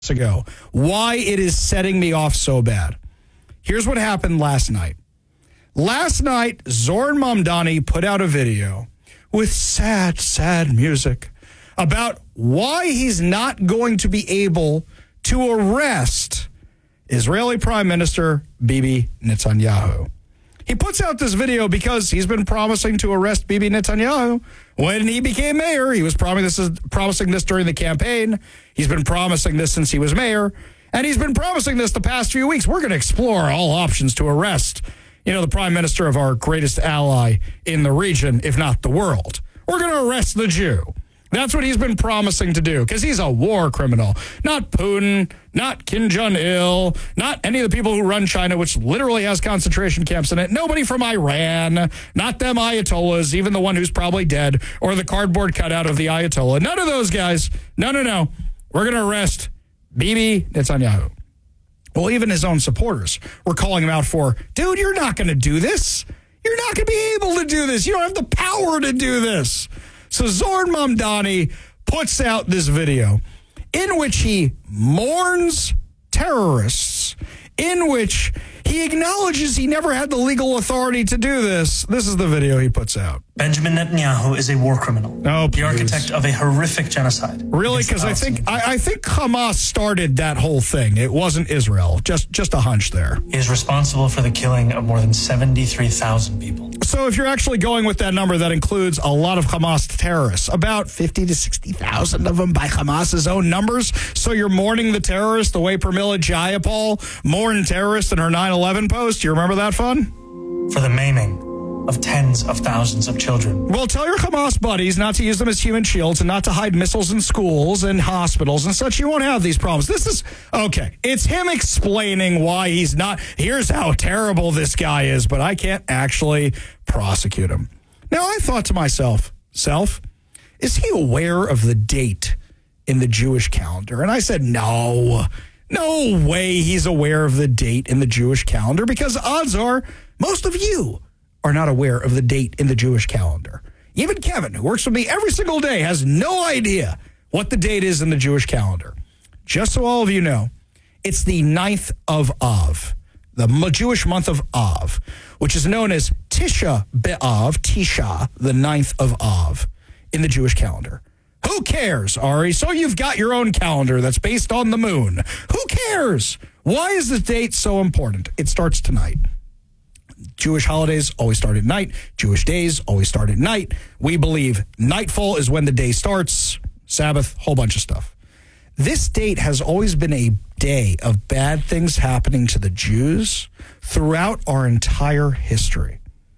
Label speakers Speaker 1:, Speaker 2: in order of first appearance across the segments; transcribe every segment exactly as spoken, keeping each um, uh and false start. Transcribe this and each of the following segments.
Speaker 1: ago why it is setting me off so bad. Here's what happened last night. Last night, Zoran Mamdani put out a video with sad, sad music about why he's not going to be able to arrest Israeli Prime Minister Bibi Netanyahu. He puts out this video because he's been promising to arrest Bibi Netanyahu. When he became mayor, he was promising this, promising this during the campaign. He's been promising this since he was mayor. And he's been promising this the past few weeks. We're going to explore all options to arrest, you know, the prime minister of our greatest ally in the region, if not the world. We're going to arrest the Jew. That's what he's been promising to do, because he's a war criminal. Not Putin, not Kim Jong-il, not any of the people who run China, which literally has concentration camps in it. Nobody from Iran, not them Ayatollahs, even the one who's probably dead, or the cardboard cutout of the Ayatollah. None of those guys. No, no, no. We're going to arrest Bibi Netanyahu. Well, even his own supporters were calling him out for, dude, you're not going to do this. You're not going to be able to do this. You don't have the power to do this. So Zoran Mamdani puts out this video in which he mourns terrorists, in which he acknowledges he never had the legal authority to do this. This is the video he puts out.
Speaker 2: Benjamin Netanyahu is a war criminal.
Speaker 1: Oh,
Speaker 2: the architect of a horrific genocide.
Speaker 1: Really? Because I think I, I think Hamas started that whole thing. It wasn't Israel. Just just a hunch there.
Speaker 2: He is responsible for the killing of more than seventy-three thousand people.
Speaker 1: So if you're actually going with that number, that includes a lot of Hamas terrorists, about fifty to sixty thousand of them by Hamas's own numbers. So you're mourning the terrorists the way Pramila Jayapal mourned terrorists in her nine eleven post. You remember that fun?
Speaker 2: For the maiming of tens of thousands of children.
Speaker 1: Well, tell your Hamas buddies not to use them as human shields and not to hide missiles in schools and hospitals and such. You won't have these problems. This is, okay, it's him explaining why he's not, here's how terrible this guy is, but I can't actually prosecute him. Now, I thought to myself, self, is he aware of the date in the Jewish calendar? And I said, no, no way he's aware of the date in the Jewish calendar, because odds are most of you are not aware of the date in the Jewish calendar. Even Kevin, who works with me every single day, has no idea what the date is in the Jewish calendar. Just so all of you know, it's the ninth of Av, the Jewish month of Av, which is known as Tisha B'Av, Tisha, the ninth of Av, in the Jewish calendar. Who cares, Ari? So you've got your own calendar that's based on the moon. Who cares? Why is the date so important? It starts tonight. Jewish holidays always start at night. Jewish days always start at night. We believe nightfall is when the day starts. Sabbath, whole bunch of stuff. This date has always been a day of bad things happening to the Jews throughout our entire history.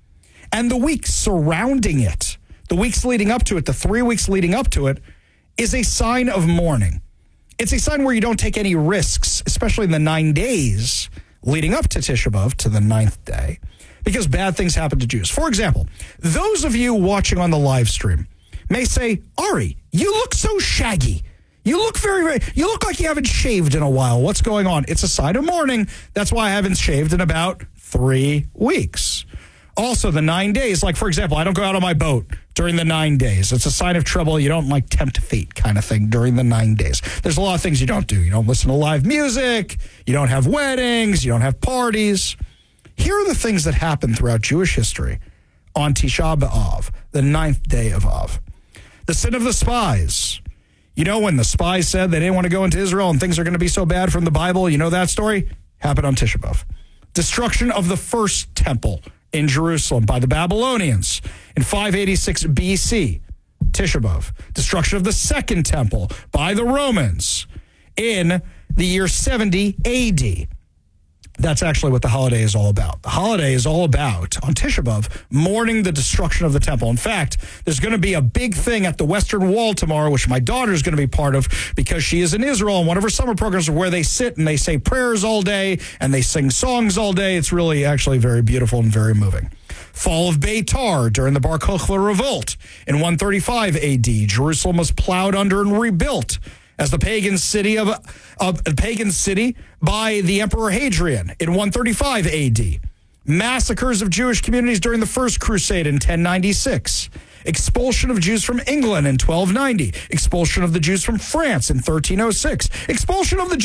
Speaker 1: And the weeks surrounding it, the weeks leading up to it, the three weeks leading up to it, is a sign of mourning. It's a sign where you don't take any risks, especially in the nine days leading up to Tisha B'Av, to the ninth day, because bad things happen to Jews. For example, those of you watching on the live stream may say, Ari, you look so shaggy. You look very, very, you look like you haven't shaved in a while. What's going on? It's a sign of mourning. That's why I haven't shaved in about three weeks. Also, the nine days, like, for example, I don't go out on my boat during the nine days. It's a sign of trouble. You don't, like, tempt fate kind of thing during the nine days. There's a lot of things you don't do. You don't listen to live music. You don't have weddings. You don't have parties. Here are the things that happen throughout Jewish history on Tisha B'Av, the ninth day of Av. The sin of the spies. You know, when the spies said they didn't want to go into Israel and things are going to be so bad from the Bible, you know that story? Happened on Tisha B'Av. Destruction of the first temple in Jerusalem by the Babylonians in five eighty-six B C, Tisha B'Av. Destruction of the second temple by the Romans in the year seventy A D. That's actually what the holiday is all about. The holiday is all about, on Tisha B'Av, mourning the destruction of the temple. In fact, there's going to be a big thing at the Western Wall tomorrow, which my daughter is going to be part of because she is in Israel, and one of her summer programs where they sit and they say prayers all day and they sing songs all day. It's really actually very beautiful and very moving. Fall of Beitar during the Bar Kokhba revolt in one thirty-five A D. Jerusalem was plowed under and rebuilt as the pagan city of a pagan city by the Emperor Hadrian in one thirty-five A D. Massacres of Jewish communities during the First Crusade in ten ninety-six. expulsion of Jews from England in twelve ninety, expulsion of the Jews from France in thirteen oh six, expulsion of the